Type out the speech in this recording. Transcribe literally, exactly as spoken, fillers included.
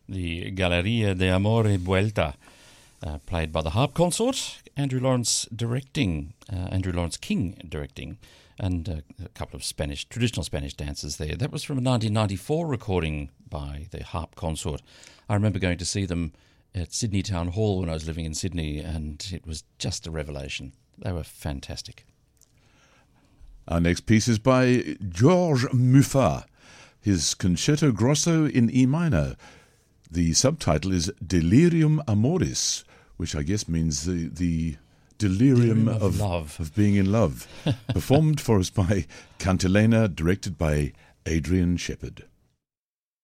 the Galleria de Amor y Vuelta, uh, played by the harp consort, Andrew Lawrence directing, uh, Andrew Lawrence King directing, and uh, a couple of Spanish, traditional Spanish dances there. That was from a nineteen ninety-four recording by the harp consort. I remember going to see them at Sydney Town Hall when I was living in Sydney, and it was just a revelation. They were fantastic. Our next piece is by Georges Muffat, his Concerto Grosso in E minor. The subtitle is Delirium Amoris, which I guess means the, the delirium, delirium of, of love. Of being in love. Performed for us by Cantilena, directed by Adrian Shepherd.